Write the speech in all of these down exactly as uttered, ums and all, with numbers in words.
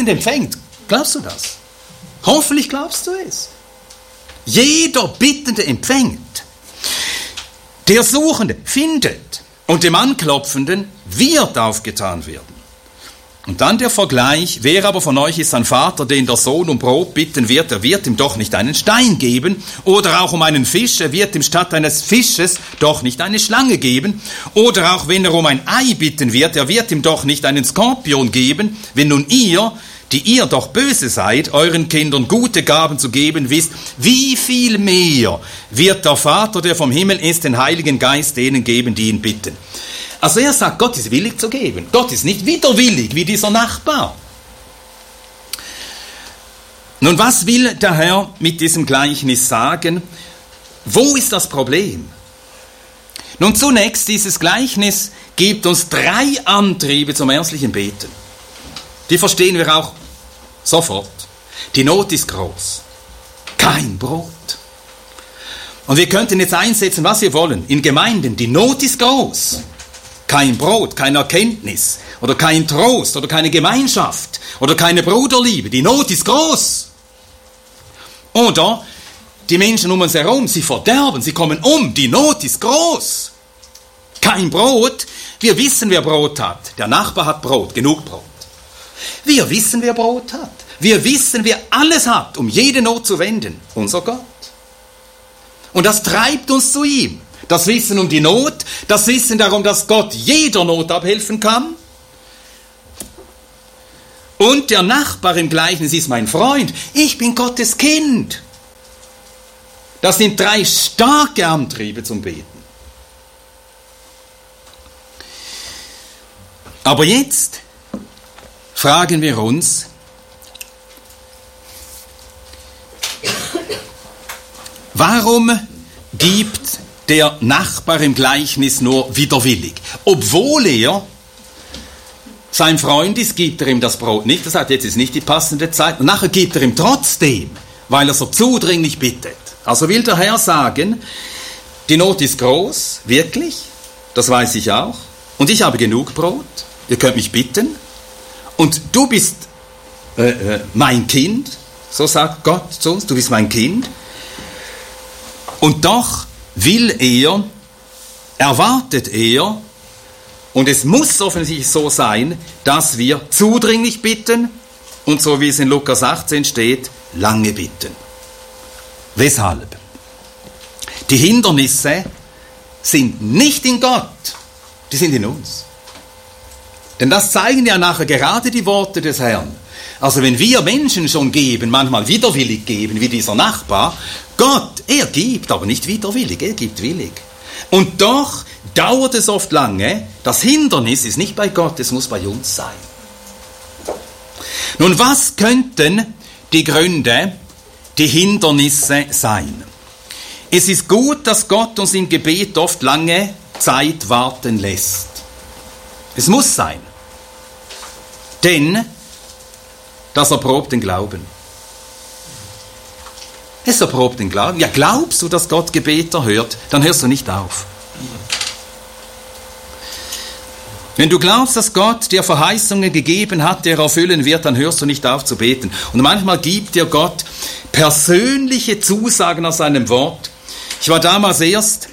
bittend empfängt. Glaubst du das? Hoffentlich glaubst du es. Jeder Bittende empfängt. Der Suchende findet und dem Anklopfenden wird aufgetan werden. Und dann der Vergleich, wer aber von euch ist ein Vater, den der Sohn um Brot bitten wird, er wird ihm doch nicht einen Stein geben, oder auch um einen Fisch, er wird ihm statt eines Fisches doch nicht eine Schlange geben, oder auch wenn er um ein Ei bitten wird, er wird ihm doch nicht einen Skorpion geben, wenn nun ihr, die ihr doch böse seid, euren Kindern gute Gaben zu geben wisst, wie viel mehr wird der Vater, der vom Himmel ist, den Heiligen Geist denen geben, die ihn bitten. Also er sagt, Gott ist willig zu geben. Gott ist nicht widerwillig wie dieser Nachbar. Nun, was will der Herr mit diesem Gleichnis sagen? Wo ist das Problem? Nun, zunächst, dieses Gleichnis gibt uns drei Antriebe zum ernstlichen Beten. Die verstehen wir auch sofort. Die Not ist groß. Kein Brot. Und wir könnten jetzt einsetzen, was wir wollen. In Gemeinden, die Not ist groß. Kein Brot, keine Erkenntnis oder kein Trost oder keine Gemeinschaft oder keine Bruderliebe. Die Not ist groß. Oder die Menschen um uns herum, sie verderben, sie kommen um. Die Not ist groß. Kein Brot. Wir wissen, wer Brot hat. Der Nachbar hat Brot, genug Brot. Wir wissen, wer Brot hat. Wir wissen, wer alles hat, um jede Not zu wenden. Unser Gott. Und das treibt uns zu ihm. Das Wissen um die Not, das Wissen darum, dass Gott jeder Not abhelfen kann. Und der Nachbar im Gleichnis ist mein Freund. Ich bin Gottes Kind. Das sind drei starke Antriebe zum Beten. Aber jetzt fragen wir uns, warum gibt der Nachbar im Gleichnis nur widerwillig? Obwohl er sein Freund ist, gibt er ihm das Brot nicht. Das sagt, jetzt ist nicht die passende Zeit. Und nachher gibt er ihm trotzdem, weil er so zudringlich bittet. Also will der Herr sagen, die Not ist groß, wirklich, das weiß ich auch. Und ich habe genug Brot, ihr könnt mich bitten. Und du bist äh, äh, mein Kind, so sagt Gott zu uns, du bist mein Kind. Und doch will er, erwartet er, und es muss offensichtlich so sein, dass wir zudringlich bitten und so wie es in Lukas achtzehn steht, lange bitten. Weshalb? Die Hindernisse sind nicht in Gott, die sind in uns. Denn das zeigen ja nachher gerade die Worte des Herrn. Also wenn wir Menschen schon geben, manchmal widerwillig geben, wie dieser Nachbar, Gott, er gibt, aber nicht widerwillig, er gibt willig. Und doch dauert es oft lange, das Hindernis ist nicht bei Gott, es muss bei uns sein. Nun, was könnten die Gründe, die Hindernisse sein? Es ist gut, dass Gott uns im Gebet oft lange Zeit warten lässt. Es muss sein. Denn das erprobt den Glauben. Es erprobt den Glauben. Ja, glaubst du, dass Gott Gebete hört, dann hörst du nicht auf. Wenn du glaubst, dass Gott dir Verheißungen gegeben hat, die er erfüllen wird, dann hörst du nicht auf zu beten. Und manchmal gibt dir Gott persönliche Zusagen aus seinem Wort. Ich war damals erst,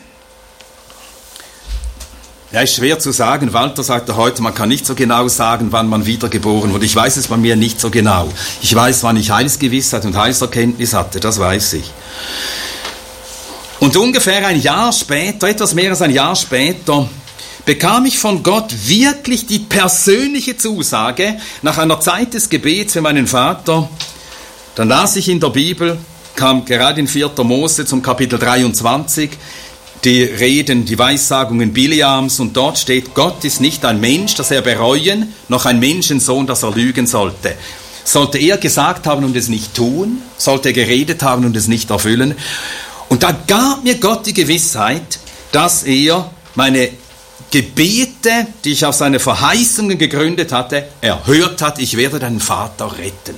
ja, ist schwer zu sagen, Walter sagte heute, man kann nicht so genau sagen, wann man wiedergeboren wurde. Ich weiß es bei mir nicht so genau. Ich weiß, wann ich Heilsgewissheit und Heilserkenntnis hatte, das weiß ich. Und ungefähr ein Jahr später, etwas mehr als ein Jahr später, bekam ich von Gott wirklich die persönliche Zusage, nach einer Zeit des Gebets für meinen Vater. Dann las ich in der Bibel, kam gerade in vierter Mose zum Kapitel dreiundzwanzig, die Reden, die Weissagungen Bileams, und dort steht, Gott ist nicht ein Mensch, dass er bereuen, noch ein Menschensohn, dass er lügen sollte. Sollte er gesagt haben und es nicht tun? Sollte er geredet haben und es nicht erfüllen? Und da gab mir Gott die Gewissheit, dass er meine Gebete, die ich auf seine Verheißungen gegründet hatte, erhört hat, ich werde deinen Vater retten.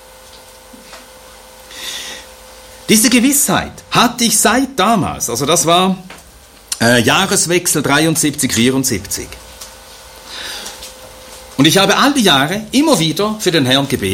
Diese Gewissheit hatte ich seit damals, also das war äh, Jahreswechsel dreiundsiebzig, vierundsiebzig. Und ich habe all die Jahre immer wieder für den Herrn gebetet.